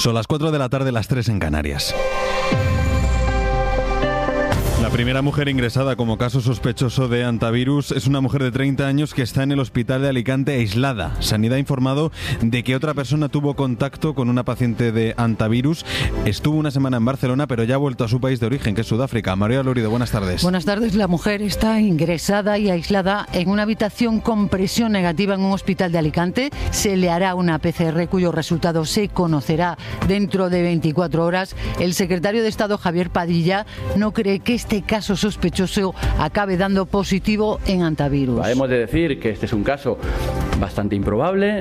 Son las 4 de la tarde, las 3 en Canarias. La primera mujer ingresada como caso sospechoso de hantavirus es una mujer de 30 años que está en el hospital de Alicante aislada. Sanidad ha informado de que otra persona tuvo contacto con una paciente de hantavirus. Estuvo una semana en Barcelona, pero ya ha vuelto a su país de origen, que es Sudáfrica. María Lorido, buenas tardes. Buenas tardes. La mujer está ingresada y aislada en una habitación con presión negativa en un hospital de Alicante. Se le hará una PCR cuyo resultado se conocerá dentro de 24 horas. El secretario de Estado, Javier Padilla, no cree que este caso sospechoso acabe dando positivo en hantavirus. Hemos de decir que este es un caso bastante improbable.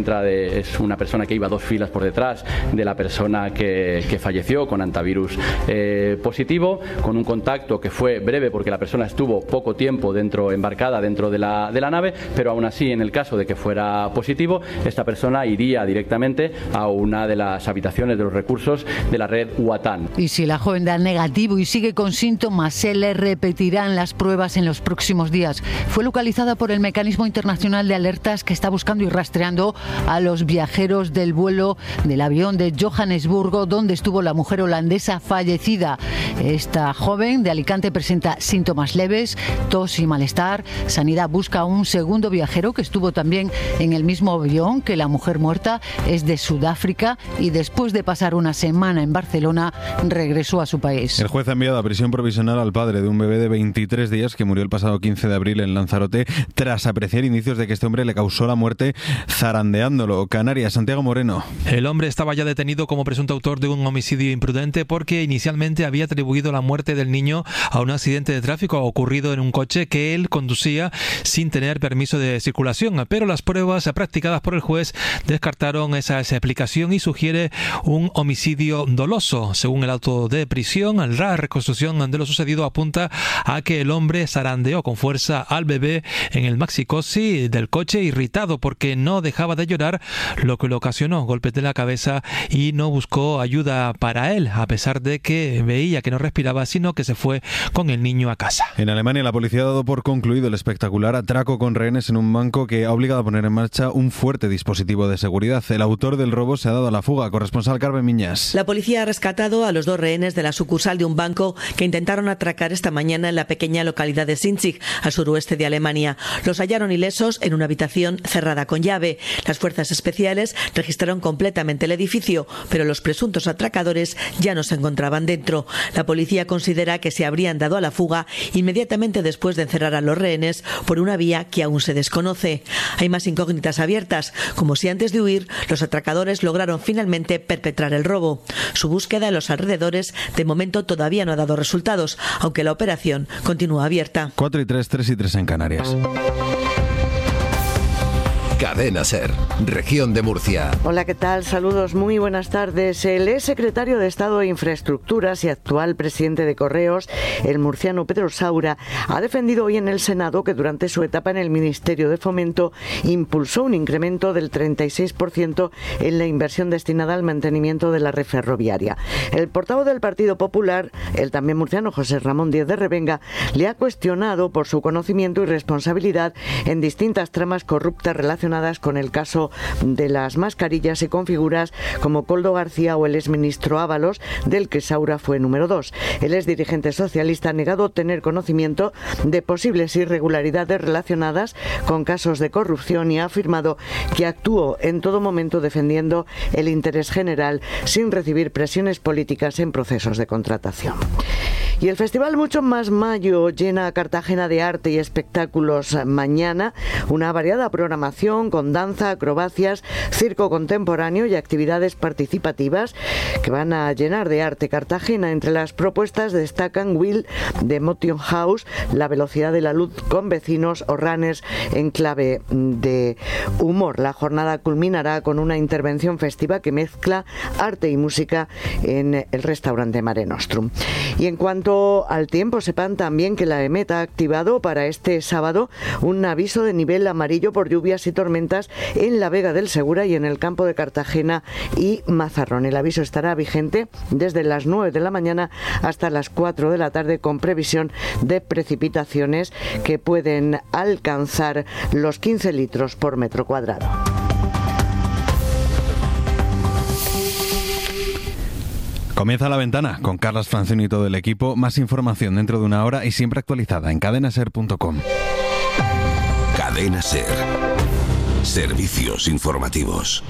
Es una persona que iba 2 filas por detrás de la persona que falleció con hantavirus positivo, con un contacto que fue breve porque la persona estuvo poco tiempo embarcada dentro de la nave, pero aún así, en el caso de que fuera positivo, esta persona iría directamente a una de las habitaciones de los recursos de la red UATAN. Y si la joven da negativo y sigue con síntomas, se le repetirán las pruebas en los próximos días. Fue localizada por el Mecanismo Internacional de Alertas, que está buscando y rastreando a los viajeros del vuelo del avión de Johannesburgo, donde estuvo la mujer holandesa fallecida. Esta joven de Alicante presenta síntomas leves, tos y malestar. Sanidad busca a un segundo viajero que estuvo también en el mismo avión que la mujer muerta. Es de Sudáfrica y después de pasar una semana en Barcelona regresó a su país. El juez ha enviado a prisión provisional al padre de un bebé de 23 días que murió el pasado 15 de abril en Lanzarote tras apreciar indicios de que este hombre le causó la muerte zarandeándolo. Canarias, Santiago Moreno. El hombre estaba ya detenido como presunto autor de un homicidio imprudente porque inicialmente había atribuido la muerte del niño a un accidente de tráfico ocurrido en un coche que él conducía sin tener permiso de circulación, pero las pruebas practicadas por el juez descartaron esa explicación y sugiere un homicidio doloso. Según el auto de prisión, la reconstrucción de lo sucedido apunta a que el hombre zarandeó con fuerza al bebé en el maxicosi del coche, irritado porque no dejaba de llorar, lo que le ocasionó golpes de la cabeza y no buscó ayuda para él, a pesar de que veía que no respiraba, sino que se fue con el niño a casa. En Alemania, la policía ha dado por concluido el espectacular atraco con rehenes en un banco que ha obligado a poner en marcha un fuerte dispositivo de seguridad. El autor del robo se ha dado a la fuga. Corresponsal Carmen Miñas. La policía ha rescatado a los 2 rehenes de la sucursal de un banco que intentaron atracar esta mañana en la pequeña localidad de Sinzig, al suroeste de Alemania. Los hallaron ilesos en una habitación cerrada con llave. Las fuerzas especiales registraron completamente el edificio, pero los presuntos atracadores ya no se encontraban dentro. La policía considera que se habrían dado a la fuga inmediatamente después de encerrar a los rehenes por una vía que aún se desconoce. Hay más incógnitas abiertas, como si antes de huir los atracadores lograron finalmente perpetrar el robo. Su búsqueda en los alrededores de momento todavía no ha dado resultados, aunque la operación continúa abierta. 4 y 3, 3 y 3 en Canarias. Cadena SER, Región de Murcia. Hola, ¿qué tal? Saludos, muy buenas tardes. El ex secretario de Estado de Infraestructuras y actual presidente de Correos, el murciano Pedro Saura, ha defendido hoy en el Senado que durante su etapa en el Ministerio de Fomento impulsó un incremento del 36% en la inversión destinada al mantenimiento de la red ferroviaria. El portavoz del Partido Popular, el también murciano José Ramón Díez de Revenga, le ha cuestionado por su conocimiento y responsabilidad en distintas tramas corruptas relacionadas con el caso de las mascarillas y con figuras como Koldo García o el exministro Ábalos, del que Saura fue número 2. El exdirigente socialista ha negado tener conocimiento de posibles irregularidades relacionadas con casos de corrupción y ha afirmado que actuó en todo momento defendiendo el interés general sin recibir presiones políticas en procesos de contratación. Y el Festival Mucho Más Mayo llena a Cartagena de arte y espectáculos mañana, una variada programación con danza, acrobacias, circo contemporáneo y actividades participativas que van a llenar de arte Cartagena. Entre las propuestas destacan Will de Motion House, La velocidad de la luz con vecinos o Runners en clave de humor. La jornada culminará con una intervención festiva que mezcla arte y música en el restaurante Mare Nostrum. Y en cuanto al tiempo, sepan también que la EMET ha activado para este sábado un aviso de nivel amarillo por lluvias y tormentas en la Vega del Segura y en el campo de Cartagena y Mazarrón. El aviso estará vigente desde las 9 de la mañana hasta las 4 de la tarde con previsión de precipitaciones que pueden alcanzar los 15 litros por metro cuadrado. Comienza La Ventana con Carlas Francino y todo el equipo. Más información dentro de una hora y siempre actualizada en cadenaser.com. Cadena Ser. Servicios informativos.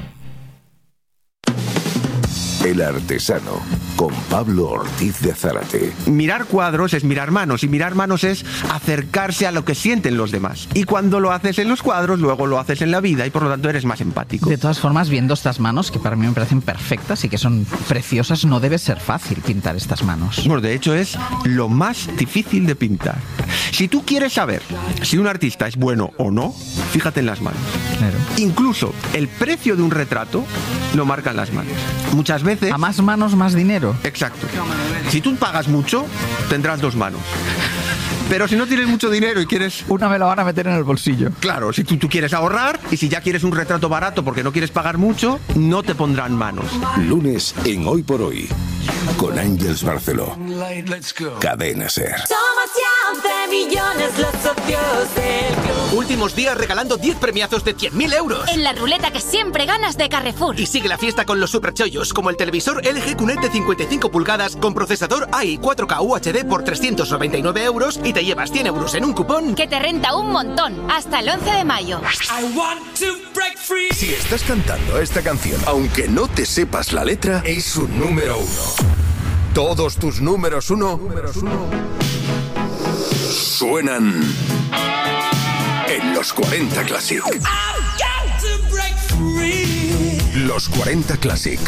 El Artesano, con Pablo Ortiz de Zárate. Mirar cuadros es mirar manos, y mirar manos es acercarse a lo que sienten los demás. Y cuando lo haces en los cuadros, luego lo haces en la vida, y por lo tanto eres más empático. De todas formas, viendo estas manos, que para mí me parecen perfectas y que son preciosas, no debe ser fácil pintar estas manos. Bueno, de hecho es lo más difícil de pintar. Si tú quieres saber si un artista es bueno o no, fíjate en las manos. Claro. Incluso el precio de un retrato lo marcan las manos. Muchas veces... A más manos, más dinero. Exacto. Si tú pagas mucho, tendrás 2 manos. Pero si no tienes mucho dinero y quieres... Una me la van a meter en el bolsillo. Claro, si tú quieres ahorrar, y si ya quieres un retrato barato porque no quieres pagar mucho, no te pondrán manos. Lunes en Hoy por Hoy, con Ángeles Barceló. Cadena Ser. Somos ya 11 millones los socios del club. Últimos días regalando 10 premiazos de 100.000 euros. En la ruleta que siempre ganas de Carrefour. Y sigue la fiesta con los superchollos, como el televisor LG QNED de 55 pulgadas con procesador AI 4K UHD por 399 euros y te llevas 100 euros en un cupón que te renta un montón hasta el 11 de mayo. Si estás cantando esta canción, aunque no te sepas la letra, es un número 1. Todos tus números 1 suenan en los 40 Classic. Los 40 Classic.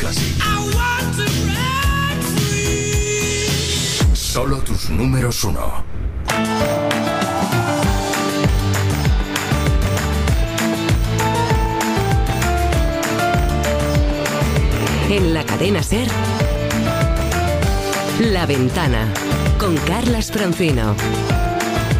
Solo tus números 1. En la cadena Ser, La Ventana, con Carlas Francino.